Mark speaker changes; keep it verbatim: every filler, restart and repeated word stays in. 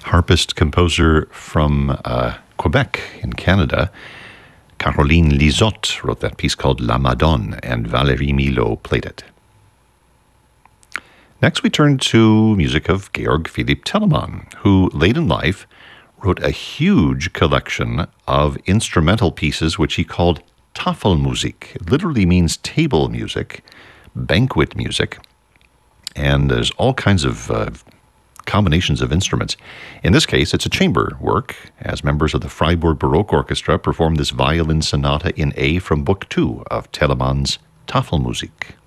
Speaker 1: harpist composer from uh, Quebec in Canada. Caroline Lizotte wrote that piece called La Madone, and Valérie Milot played it. Next, we turn to music of Georg Philipp Telemann, who late in life wrote a huge collection of instrumental pieces which he called Tafelmusik. It literally means table music, banquet music, and there's all kinds of uh, combinations of instruments. In this case, it's a chamber work, as members of the Freiburg Baroque Orchestra perform this violin sonata in A from Book two of Telemann's Tafelmusik.